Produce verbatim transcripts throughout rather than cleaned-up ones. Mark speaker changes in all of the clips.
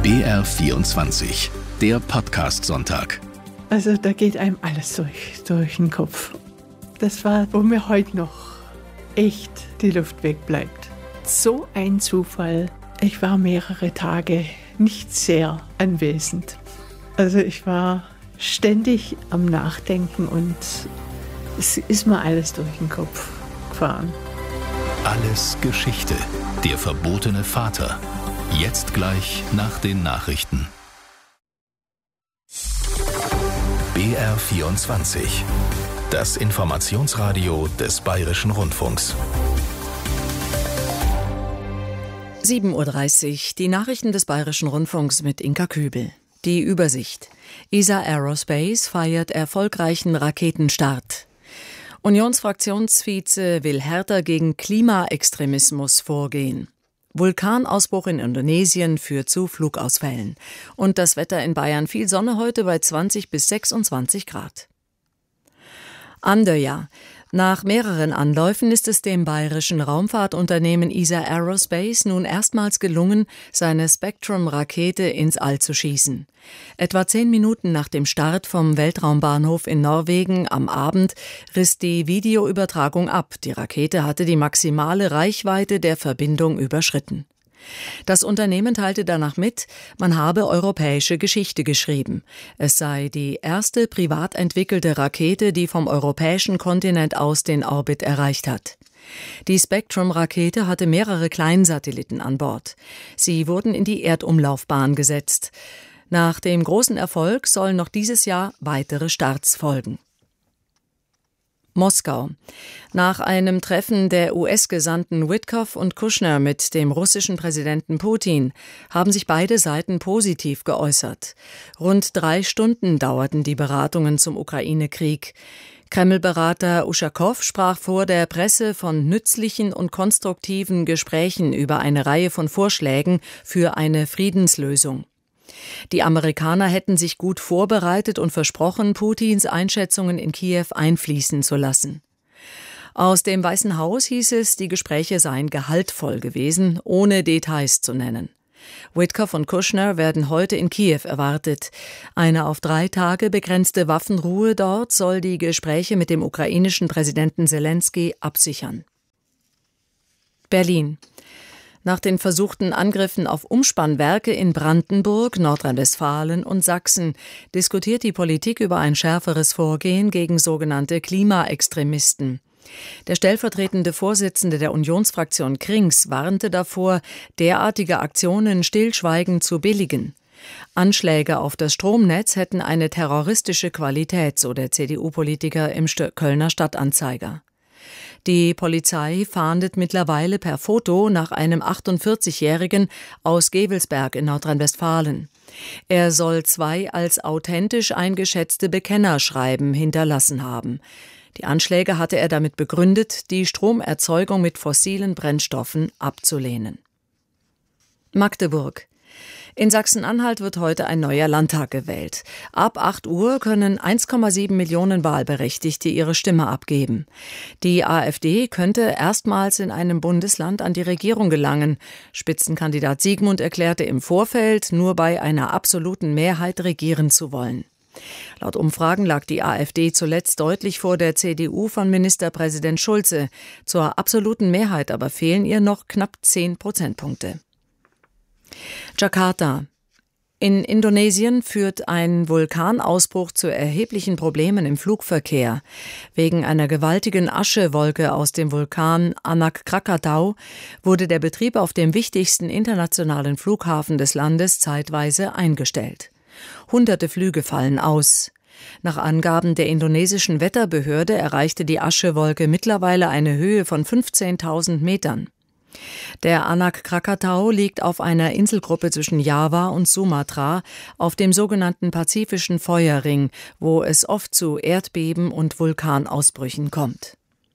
Speaker 1: B R vierundzwanzig, der Podcast-Sonntag.
Speaker 2: Also da geht einem alles durch, durch den Kopf. Das war, wo mir heute noch echt die Luft wegbleibt. So ein Zufall. Ich war mehrere Tage nicht sehr anwesend. Also ich war ständig am Nachdenken und es ist mir alles durch den Kopf gefahren.
Speaker 1: Alles Geschichte. Der verbotene Vater. Jetzt gleich nach den Nachrichten. B R vierundzwanzig. Das Informationsradio des Bayerischen Rundfunks.
Speaker 3: sieben Uhr dreißig, die Nachrichten des Bayerischen Rundfunks mit Inka Kübel. Die Übersicht. E S A Aerospace feiert erfolgreichen Raketenstart. Unionsfraktionsvize will härter gegen Klimaextremismus vorgehen. Vulkanausbruch in Indonesien führt zu Flugausfällen. Und das Wetter in Bayern: viel Sonne heute bei zwanzig bis sechsundzwanzig Grad. Andøya. Nach mehreren Anläufen ist es dem bayerischen Raumfahrtunternehmen E S A Aerospace nun erstmals gelungen, seine Spectrum-Rakete ins All zu schießen. Etwa zehn Minuten nach dem Start vom Weltraumbahnhof in Norwegen am Abend riss die Videoübertragung ab. Die Rakete hatte die maximale Reichweite der Verbindung überschritten. Das Unternehmen teilte danach mit, man habe europäische Geschichte geschrieben. Es sei die erste privat entwickelte Rakete, die vom europäischen Kontinent aus den Orbit erreicht hat. Die Spectrum-Rakete hatte mehrere Kleinsatelliten an Bord. Sie wurden in die Erdumlaufbahn gesetzt. Nach dem großen Erfolg sollen noch dieses Jahr weitere Starts folgen. Moskau. Nach einem Treffen der U S-Gesandten Witkoff und Kushner mit dem russischen Präsidenten Putin haben sich beide Seiten positiv geäußert. Rund drei Stunden dauerten die Beratungen zum Ukraine-Krieg. Kreml-Berater Uschakow sprach vor der Presse von nützlichen und konstruktiven Gesprächen über eine Reihe von Vorschlägen für eine Friedenslösung. Die Amerikaner hätten sich gut vorbereitet und versprochen, Putins Einschätzungen in Kiew einfließen zu lassen. Aus dem Weißen Haus hieß es, die Gespräche seien gehaltvoll gewesen, ohne Details zu nennen. Witkoff und Kushner werden heute in Kiew erwartet. Eine auf drei Tage begrenzte Waffenruhe dort soll die Gespräche mit dem ukrainischen Präsidenten Selenskyj absichern. Berlin. Nach den versuchten Angriffen auf Umspannwerke in Brandenburg, Nordrhein-Westfalen und Sachsen diskutiert die Politik über ein schärferes Vorgehen gegen sogenannte Klimaextremisten. Der stellvertretende Vorsitzende der Unionsfraktion Krings warnte davor, derartige Aktionen stillschweigend zu billigen. Anschläge auf das Stromnetz hätten eine terroristische Qualität, so der C D U-Politiker im Kölner Stadtanzeiger. Die Polizei fahndet mittlerweile per Foto nach einem achtundvierzigjährigen aus Gevelsberg in Nordrhein-Westfalen. Er soll zwei als authentisch eingeschätzte Bekennerschreiben hinterlassen haben. Die Anschläge hatte er damit begründet, die Stromerzeugung mit fossilen Brennstoffen abzulehnen. Magdeburg. In Sachsen-Anhalt wird heute ein neuer Landtag gewählt. Ab acht Uhr können eins Komma sieben Millionen Wahlberechtigte ihre Stimme abgeben. Die AfD könnte erstmals in einem Bundesland an die Regierung gelangen. Spitzenkandidat Siegmund erklärte im Vorfeld, nur bei einer absoluten Mehrheit regieren zu wollen. Laut Umfragen lag die AfD zuletzt deutlich vor der C D U von Ministerpräsident Schulze. Zur absoluten Mehrheit aber fehlen ihr noch knapp zehn Prozentpunkte. Jakarta. In Indonesien führt ein Vulkanausbruch zu erheblichen Problemen im Flugverkehr. Wegen einer gewaltigen Aschewolke aus dem Vulkan Anak Krakatau wurde der Betrieb auf dem wichtigsten internationalen Flughafen des Landes zeitweise eingestellt. Hunderte Flüge fallen aus. Nach Angaben der indonesischen Wetterbehörde erreichte die Aschewolke mittlerweile eine Höhe von fünfzehntausend Metern. Der Anak Krakatau liegt auf einer Inselgruppe zwischen Java und Sumatra auf dem sogenannten Pazifischen Feuerring, wo es oft zu Erdbeben und Vulkanausbrüchen kommt.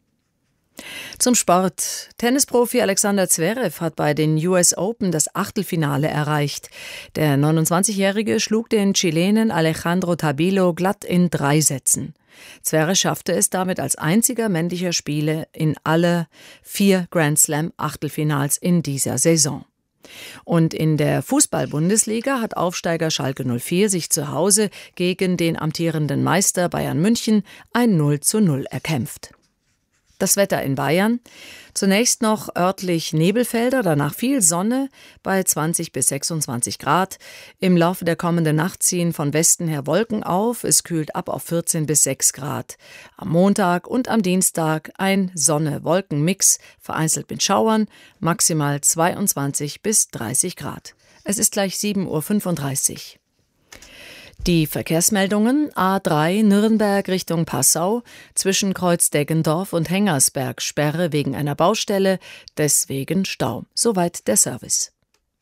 Speaker 3: Zum Sport. Tennisprofi Alexander Zverev hat bei den U S Open das Achtelfinale erreicht. Der neunundzwanzigjährige schlug den Chilenen Alejandro Tabilo glatt in drei Sätzen. Zverev schaffte es damit als einziger männlicher Spieler in alle vier Grand Slam Achtelfinals in dieser Saison. Und in der Fußball-Bundesliga hat Aufsteiger Schalke null vier sich zu Hause gegen den amtierenden Meister Bayern München ein null zu null erkämpft. Das Wetter in Bayern. Zunächst noch örtlich Nebelfelder, danach viel Sonne bei zwanzig bis sechsundzwanzig Grad. Im Laufe der kommenden Nacht ziehen von Westen her Wolken auf. Es kühlt ab auf vierzehn bis sechs Grad. Am Montag und am Dienstag ein Sonne-Wolken-Mix, vereinzelt mit Schauern, maximal zweiundzwanzig bis dreißig Grad. Es ist gleich sieben Uhr fünfunddreißig. Die Verkehrsmeldungen: A drei Nürnberg Richtung Passau, zwischen Kreuzdeggendorf und Hengersberg Sperre wegen einer Baustelle, deswegen Stau. Soweit der Service.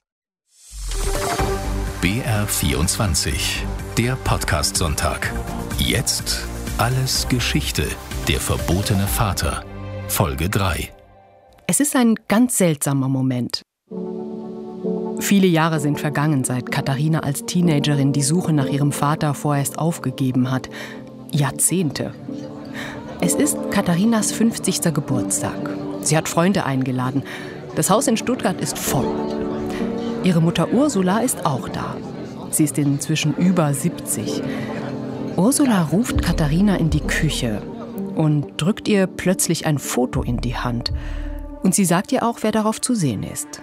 Speaker 1: B R vierundzwanzig, der Podcast-Sonntag. Jetzt alles Geschichte, der verbotene Vater, Folge drei.
Speaker 4: Es ist ein ganz seltsamer Moment. Viele Jahre sind vergangen, seit Katharina als Teenagerin die Suche nach ihrem Vater vorerst aufgegeben hat. Jahrzehnte. Es ist Katharinas fünfzigster Geburtstag. Sie hat Freunde eingeladen. Das Haus in Stuttgart ist voll. Ihre Mutter Ursula ist auch da. Sie ist inzwischen über siebzig. Ursula ruft Katharina in die Küche und drückt ihr plötzlich ein Foto in die Hand. Und sie sagt ihr auch, wer darauf zu sehen ist.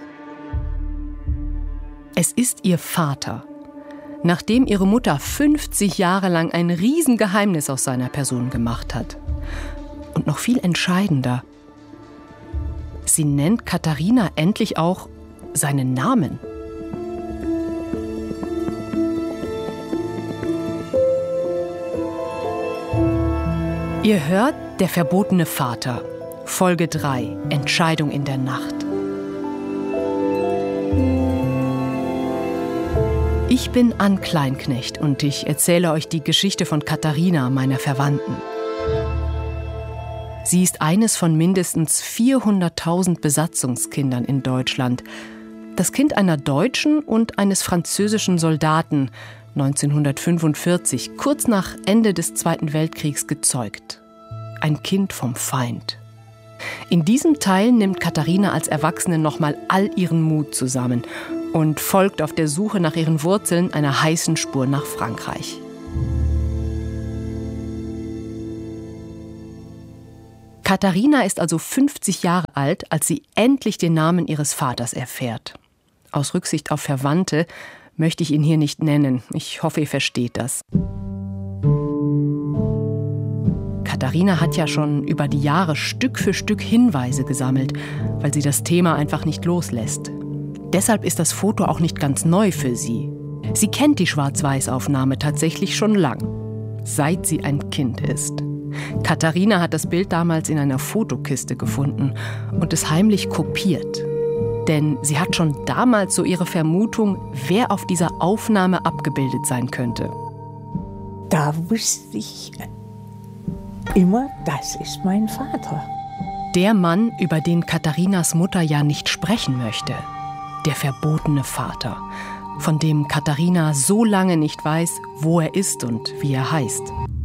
Speaker 4: Es ist ihr Vater. Nachdem ihre Mutter fünfzig Jahre lang ein Riesengeheimnis aus seiner Person gemacht hat. Und noch viel entscheidender: sie nennt Katharina endlich auch seinen Namen. Ihr hört Der verbotene Vater, Folge drei, Entscheidung in der Nacht. Ich bin Ann Kleinknecht und ich erzähle euch die Geschichte von Katharina, meiner Verwandten. Sie ist eines von mindestens vierhunderttausend Besatzungskindern in Deutschland. Das Kind einer Deutschen und eines französischen Soldaten, neunzehnhundertfünfundvierzig, kurz nach Ende des Zweiten Weltkriegs gezeugt. Ein Kind vom Feind. In diesem Teil nimmt Katharina als Erwachsene nochmal all ihren Mut zusammen und folgt auf der Suche nach ihren Wurzeln einer heißen Spur nach Frankreich. Katharina ist also fünfzig Jahre alt, als sie endlich den Namen ihres Vaters erfährt. Aus Rücksicht auf Verwandte möchte ich ihn hier nicht nennen. Ich hoffe, ihr versteht das. Katharina hat ja schon über die Jahre Stück für Stück Hinweise gesammelt, weil sie das Thema einfach nicht loslässt. Deshalb ist das Foto auch nicht ganz neu für sie. Sie kennt die Schwarz-Weiß-Aufnahme tatsächlich schon lang, seit sie ein Kind ist. Katharina hat das Bild damals in einer Fotokiste gefunden und es heimlich kopiert. Denn sie hat schon damals so ihre Vermutung, wer auf dieser Aufnahme abgebildet sein könnte.
Speaker 5: Da wusste ich immer, das ist mein Vater.
Speaker 4: Der Mann, über den Katharinas Mutter ja nicht sprechen möchte. Der verbotene Vater, von dem Katharina so lange nicht weiß, wo er ist und wie er heißt.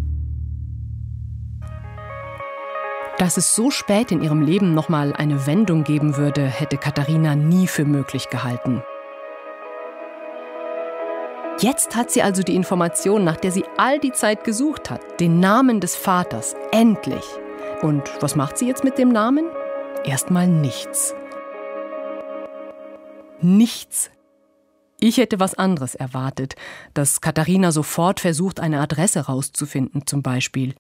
Speaker 4: Dass es so spät in ihrem Leben nochmal eine Wendung geben würde, hätte Katharina nie für möglich gehalten. Jetzt hat sie also die Information, nach der sie all die Zeit gesucht hat. Den Namen des Vaters, endlich. Und was macht sie jetzt mit dem Namen? Erstmal nichts. Nichts. Ich hätte was anderes erwartet, dass Katharina sofort versucht, eine Adresse rauszufinden, zum Beispiel.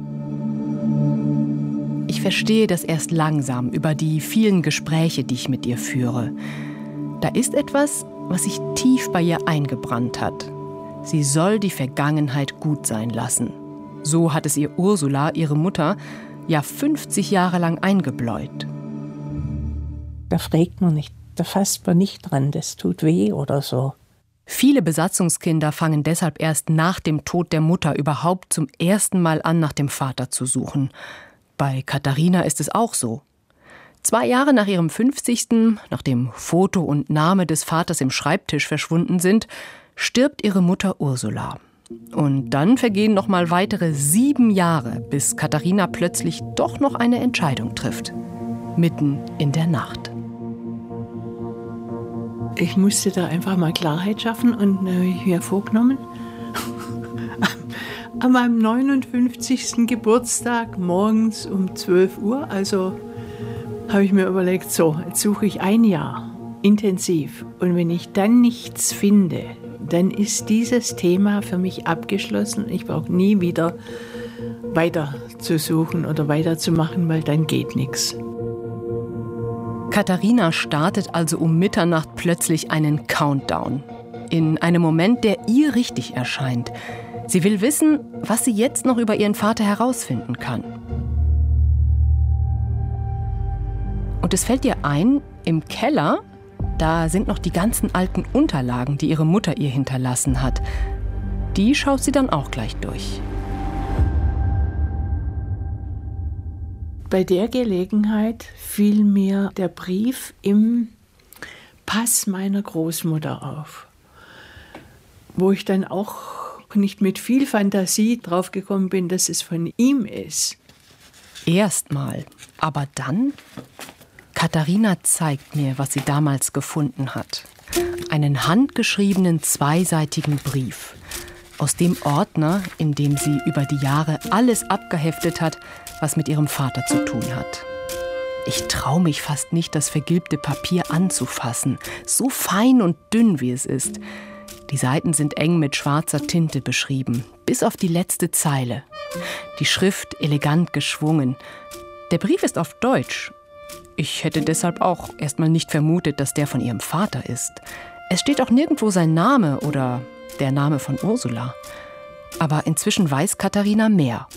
Speaker 4: Ich verstehe das erst langsam über die vielen Gespräche, die ich mit ihr führe. Da ist etwas, was sich tief bei ihr eingebrannt hat. Sie soll die Vergangenheit gut sein lassen. So hat es ihr Ursula, ihre Mutter, ja fünfzig Jahre lang eingebläut.
Speaker 5: Da fragt man nicht, da fasst man nicht dran, das tut weh oder so.
Speaker 4: Viele Besatzungskinder fangen deshalb erst nach dem Tod der Mutter überhaupt zum ersten Mal an, nach dem Vater zu suchen. Bei Katharina ist es auch so. Zwei Jahre nach ihrem fünfzigsten, nachdem Foto und Name des Vaters im Schreibtisch verschwunden sind, stirbt ihre Mutter Ursula. Und dann vergehen noch mal weitere sieben Jahre, bis Katharina plötzlich doch noch eine Entscheidung trifft. Mitten in der Nacht.
Speaker 2: Ich musste da einfach mal Klarheit schaffen und habe ich mir vorgenommen, an meinem neunundfünfzigsten Geburtstag morgens um zwölf Uhr, also habe ich mir überlegt, so, jetzt suche ich ein Jahr intensiv und wenn ich dann nichts finde, dann ist dieses Thema für mich abgeschlossen. Ich brauche nie wieder weiter zu suchen oder weiterzumachen, weil dann geht nichts.
Speaker 4: Katharina startet also um Mitternacht plötzlich einen Countdown. In einem Moment, der ihr richtig erscheint. Sie will wissen, was sie jetzt noch über ihren Vater herausfinden kann. Und es fällt ihr ein, im Keller, da sind noch die ganzen alten Unterlagen, die ihre Mutter ihr hinterlassen hat. Die schaut sie dann auch gleich durch.
Speaker 2: Bei der Gelegenheit fiel mir der Brief im Pass meiner Großmutter auf, wo ich dann auch nicht mit viel Fantasie draufgekommen bin, dass es von ihm ist.
Speaker 4: Erstmal, aber dann? Katharina zeigt mir, was sie damals gefunden hat. Einen handgeschriebenen zweiseitigen Brief. Aus dem Ordner, in dem sie über die Jahre alles abgeheftet hat, was mit ihrem Vater zu tun hat. Ich traue mich fast nicht, das vergilbte Papier anzufassen, so fein und dünn wie es ist. Die Seiten sind eng mit schwarzer Tinte beschrieben, bis auf die letzte Zeile. Die Schrift elegant geschwungen. Der Brief ist auf Deutsch. Ich hätte deshalb auch erstmal nicht vermutet, dass der von ihrem Vater ist. Es steht auch nirgendwo sein Name oder der Name von Ursula. Aber inzwischen weiß Katharina mehr.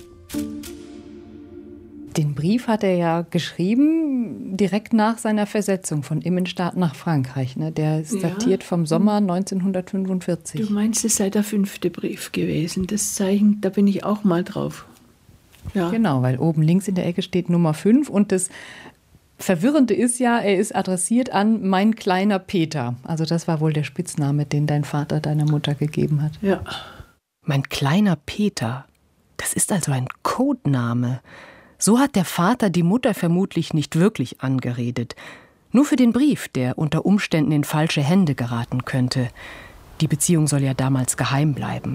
Speaker 6: Den Brief hat er ja geschrieben direkt nach seiner Versetzung von Immenstadt nach Frankreich. Ne? Der ist ja datiert vom Sommer neunzehnhundertfünfundvierzig.
Speaker 2: Du meinst, es sei der fünfte Brief gewesen. Das Zeichen, da bin ich auch mal drauf. Ja.
Speaker 6: Genau, weil oben links in der Ecke steht Nummer fünf. Und das Verwirrende ist ja, er ist adressiert an mein kleiner Peter. Also das war wohl der Spitzname, den dein Vater deiner Mutter gegeben hat.
Speaker 2: Ja.
Speaker 4: Mein kleiner Peter, das ist also ein Codename. So hat der Vater die Mutter vermutlich nicht wirklich angeredet. Nur für den Brief, der unter Umständen in falsche Hände geraten könnte. Die Beziehung soll ja damals geheim bleiben.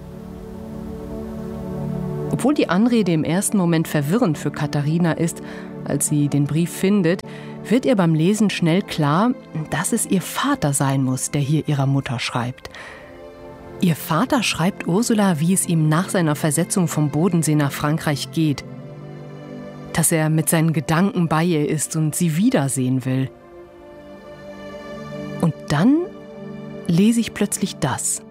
Speaker 4: Obwohl die Anrede im ersten Moment verwirrend für Katharina ist, als sie den Brief findet, wird ihr beim Lesen schnell klar, dass es ihr Vater sein muss, der hier ihrer Mutter schreibt. Ihr Vater schreibt Ursula, wie es ihm nach seiner Versetzung vom Bodensee nach Frankreich geht. Dass er mit seinen Gedanken bei ihr ist und sie wiedersehen will. Und dann lese ich plötzlich das.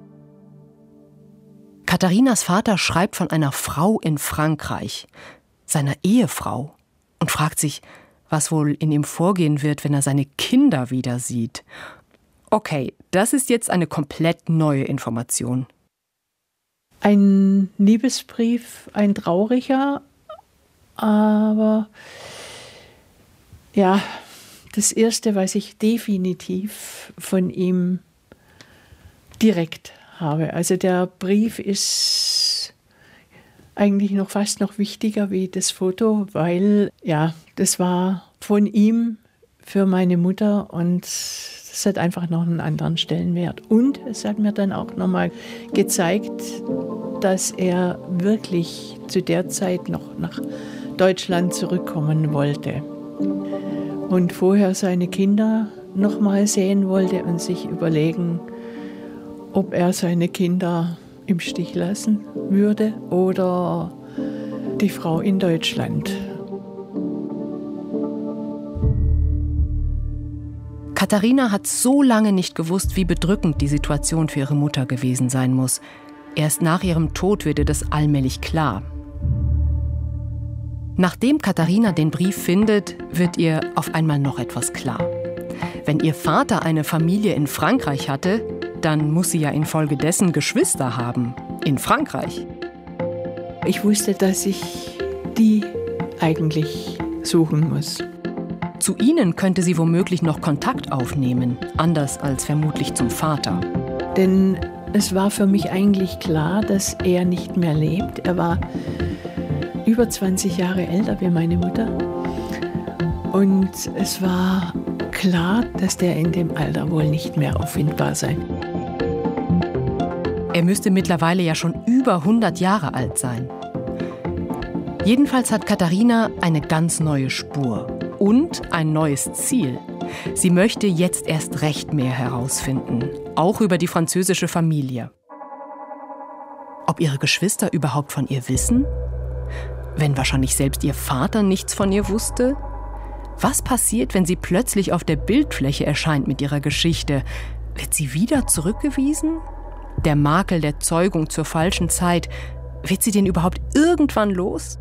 Speaker 4: Katharinas Vater schreibt von einer Frau in Frankreich, seiner Ehefrau, und fragt sich, was wohl in ihm vorgehen wird, wenn er seine Kinder wieder sieht. Okay, das ist jetzt eine komplett neue Information.
Speaker 2: Ein Liebesbrief, ein trauriger, aber ja, das Erste, was ich definitiv von ihm direkt habe. Also der Brief ist eigentlich noch fast noch wichtiger wie das Foto, weil ja, das war von ihm für meine Mutter und das hat einfach noch einen anderen Stellenwert. Und es hat mir dann auch nochmal gezeigt, dass er wirklich zu der Zeit noch nach Deutschland zurückkommen wollte und vorher seine Kinder noch mal sehen wollte und sich überlegen, ob er seine Kinder im Stich lassen würde oder die Frau in Deutschland.
Speaker 4: Katharina hat so lange nicht gewusst, wie bedrückend die Situation für ihre Mutter gewesen sein muss. Erst nach ihrem Tod wird ihr das allmählich klar. Nachdem Katharina den Brief findet, wird ihr auf einmal noch etwas klar. Wenn ihr Vater eine Familie in Frankreich hatte, dann muss sie ja infolgedessen Geschwister haben. In Frankreich.
Speaker 2: Ich wusste, dass ich die eigentlich suchen muss.
Speaker 4: Zu ihnen könnte sie womöglich noch Kontakt aufnehmen, anders als vermutlich zum Vater.
Speaker 2: Denn es war für mich eigentlich klar, dass er nicht mehr lebt. Er war über zwanzig Jahre älter wie meine Mutter. Und es war klar, dass der in dem Alter wohl nicht mehr auffindbar sei.
Speaker 4: Er müsste mittlerweile ja schon über hundert Jahre alt sein. Jedenfalls hat Katharina eine ganz neue Spur und ein neues Ziel. Sie möchte jetzt erst recht mehr herausfinden, auch über die französische Familie. Ob ihre Geschwister überhaupt von ihr wissen? Wenn wahrscheinlich selbst ihr Vater nichts von ihr wusste? Was passiert, wenn sie plötzlich auf der Bildfläche erscheint mit ihrer Geschichte? Wird sie wieder zurückgewiesen? Der Makel der Zeugung zur falschen Zeit, wird sie den überhaupt irgendwann los?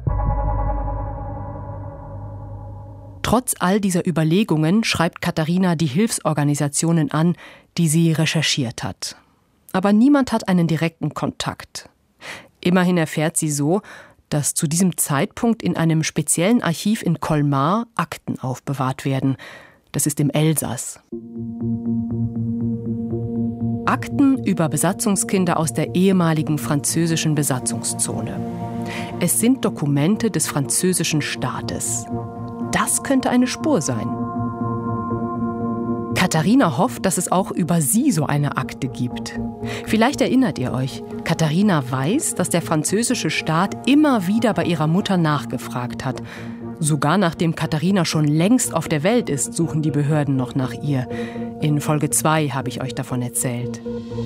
Speaker 4: Trotz all dieser Überlegungen schreibt Katharina die Hilfsorganisationen an, die sie recherchiert hat. Aber niemand hat einen direkten Kontakt. Immerhin erfährt sie so, dass zu diesem Zeitpunkt in einem speziellen Archiv in Colmar Akten aufbewahrt werden. Das ist im Elsass. Akten über Besatzungskinder aus der ehemaligen französischen Besatzungszone. Es sind Dokumente des französischen Staates. Das könnte eine Spur sein. Katharina hofft, dass es auch über sie so eine Akte gibt. Vielleicht erinnert ihr euch, Katharina weiß, dass der französische Staat immer wieder bei ihrer Mutter nachgefragt hat. Sogar nachdem Katharina schon längst auf der Welt ist, suchen die Behörden noch nach ihr. In Folge zwei habe ich euch davon erzählt.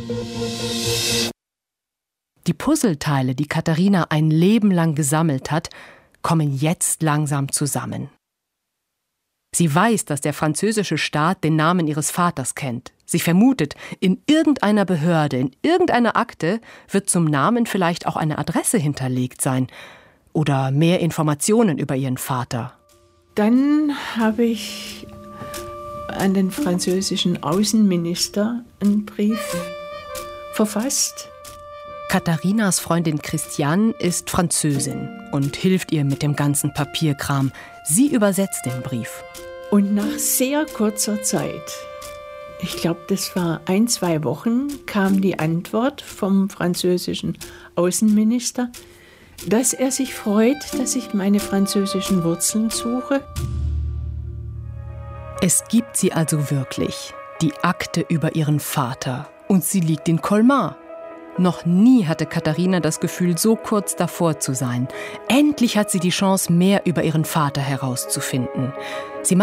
Speaker 4: Die Puzzleteile, die Katharina ein Leben lang gesammelt hat, kommen jetzt langsam zusammen. Sie weiß, dass der französische Staat den Namen ihres Vaters kennt. Sie vermutet, in irgendeiner Behörde, in irgendeiner Akte wird zum Namen vielleicht auch eine Adresse hinterlegt sein. Oder mehr Informationen über ihren Vater.
Speaker 2: Dann habe ich an den französischen Außenminister einen Brief verfasst.
Speaker 4: Katharinas Freundin Christiane ist Französin und hilft ihr mit dem ganzen Papierkram. Sie übersetzt den Brief.
Speaker 2: Und nach sehr kurzer Zeit, ich glaube, das war ein, zwei Wochen, kam die Antwort vom französischen Außenminister, dass er sich freut, dass ich meine französischen Wurzeln suche.
Speaker 4: Es gibt sie also wirklich, die Akte über ihren Vater. Und sie liegt in Colmar. Noch nie hatte Katharina das Gefühl, so kurz davor zu sein. Endlich hat sie die Chance, mehr über ihren Vater herauszufinden. Sie